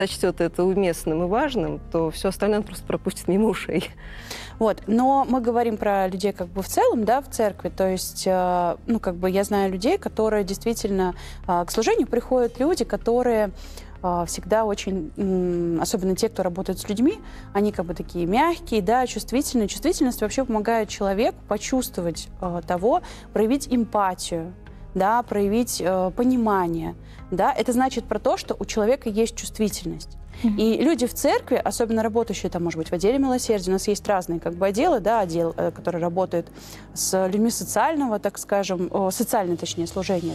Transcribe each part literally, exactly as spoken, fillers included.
сочтет это уместным и важным, то все остальное он просто пропустит мимо ушей. Вот. Но мы говорим про людей как бы в целом, да, в церкви. То есть, э, ну, как бы я знаю людей, которые действительно э, к служению приходят люди, которые э, всегда очень, м, особенно те, кто работает с людьми, они как бы такие мягкие, да, чувствительные. Чувствительность вообще помогает человеку почувствовать э, того, проявить эмпатию, да, проявить э, понимание. Да. Это значит про то, что у человека есть чувствительность. И люди в церкви, особенно работающие там, может быть, в отделе милосердия, у нас есть разные как бы отделы, да, отдел, который работает с людьми социального, так скажем, социальное, точнее, служение,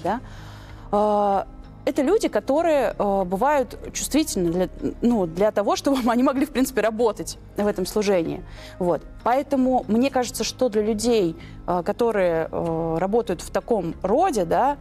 да. Это люди, которые бывают чувствительны для, ну, для того, чтобы они могли, в принципе, работать в этом служении. Вот. Поэтому мне кажется, что для людей, которые работают в таком роде, да,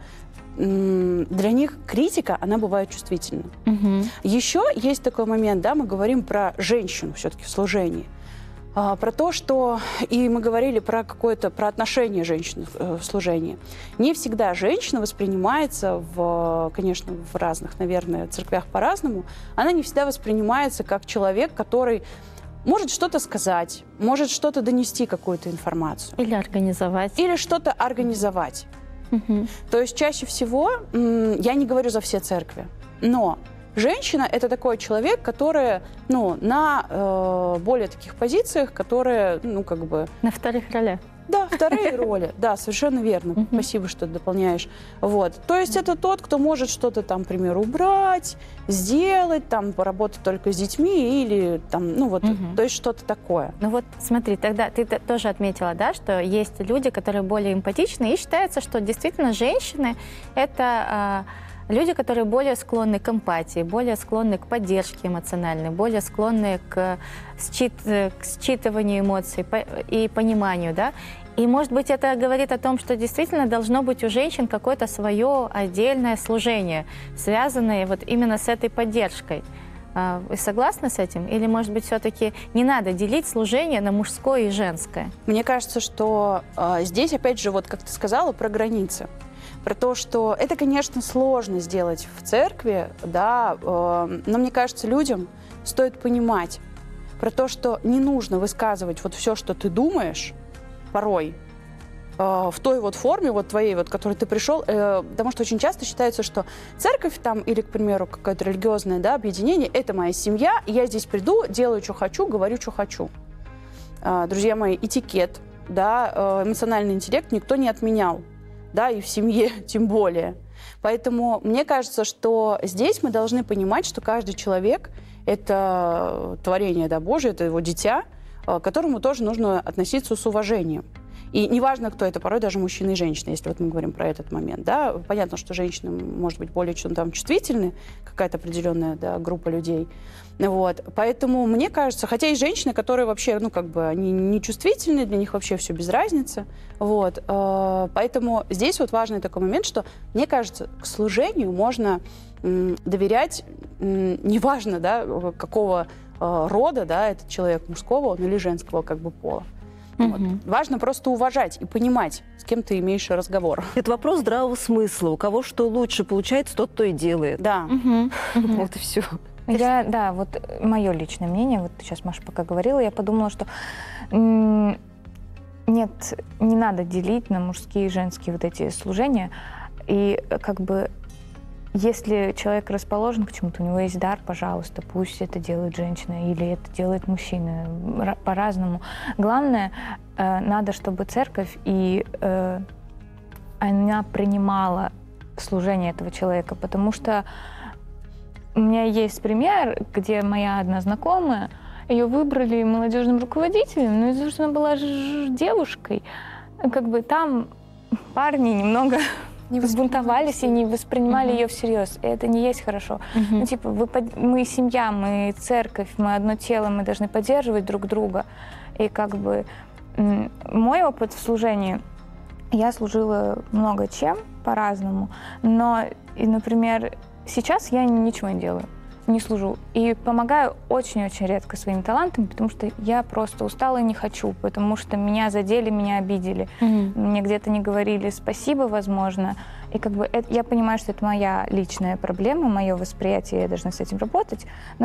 для них критика, она бывает чувствительна. Угу. Еще есть такой момент, да, мы говорим про женщину все-таки в служении, а, про то, что, и мы говорили про какое-то, про отношение женщины в, в служении. Не всегда женщина воспринимается, в, конечно, в разных, наверное, церквях по-разному, она не всегда воспринимается как человек, который может что-то сказать, может что-то донести, какую-то информацию. Или организовать. Или что-то организовать. Угу. То есть чаще всего, я не говорю за все церкви, но женщина – это такой человек, который, ну, на э, более таких позициях, которые, ну, как бы… На вторых ролях. Да, вторые роли, да, совершенно верно. Uh-huh. Спасибо, что дополняешь. Вот. То есть это тот, кто может что-то там, к примеру, убрать, сделать, там, поработать только с детьми или там, ну вот, uh-huh. то есть что-то такое. Ну вот смотри, тогда ты тоже отметила, да, что есть люди, которые более эмпатичны, и считается, что действительно женщины – это… люди, которые более склонны к эмпатии, более склонны к поддержке эмоциональной, более склонны к, счит... к считыванию эмоций и пониманию, да. И, может быть, это говорит о том, что действительно должно быть у женщин какое-то свое отдельное служение, связанное вот именно с этой поддержкой. Вы согласны с этим? Или, может быть, все-таки не надо делить служение на мужское и женское? Мне кажется, что э, здесь, опять же, вот как ты сказала, про границы. Про то, что это, конечно, сложно сделать в церкви, да, э, но мне кажется, людям стоит понимать про то, что не нужно высказывать вот все, что ты думаешь, порой, э, в той вот форме, вот твоей, вот, к которой ты пришел, э, потому что очень часто считается, что церковь там, или, к примеру, какое-то религиозное, да, объединение, это моя семья, и я здесь приду, делаю, что хочу, говорю, что хочу. Э, друзья мои, этикет, да, э, эмоциональный интеллект никто не отменял. Да, и в семье тем более. Поэтому мне кажется, что здесь мы должны понимать, что каждый человек – это творение, да, Божие, это его дитя, к которому тоже нужно относиться с уважением. И неважно, кто это, порой даже мужчина и женщина, если вот мы говорим про этот момент. Да? Понятно, что женщины, может быть, более чем там чувствительны, какая-то определенная, да, группа людей. Вот. Поэтому мне кажется, хотя есть женщины, которые вообще, ну, как бы, они не чувствительны, для них вообще все без разницы. Вот. Поэтому здесь вот важный такой момент, что, мне кажется, к служению можно доверять, неважно, да, какого рода, да, этот человек, мужского он или женского, как бы, пола. Угу. Вот. Важно просто уважать и понимать, с кем ты имеешь разговор. Это вопрос здравого смысла. У кого что лучше получается, тот то и делает. Да. Угу. Вот и все. Я, да, вот мое личное мнение, вот сейчас Маша пока говорила, я подумала, что м- нет, не надо делить на мужские и женские вот эти служения. И как бы если человек расположен к чему-то, у него есть дар, пожалуйста, пусть это делает женщина или это делает мужчина, по-разному. Главное, э, надо, чтобы церковь и э, она принимала служение этого человека, потому что у меня есть пример, где моя одна знакомая, ее выбрали молодежным руководителем, но из-за того, что она была девушкой, как бы там парни немного не взбунтовались и не воспринимали uh-huh. ее всерьез. И это не есть хорошо. Uh-huh. Ну, типа, вы, мы семья, мы церковь, мы одно тело, мы должны поддерживать друг друга. И как бы мой опыт в служении, я служила много чем по-разному, но, и, например, сейчас я ничего не делаю. не служу. И помогаю очень-очень редко своими талантами, потому что я просто устала и не хочу, потому что меня задели, меня обидели. Mm-hmm. Мне где-то не говорили спасибо, возможно. И как бы это, я понимаю, что это моя личная проблема, мое восприятие, я должна с этим работать. Но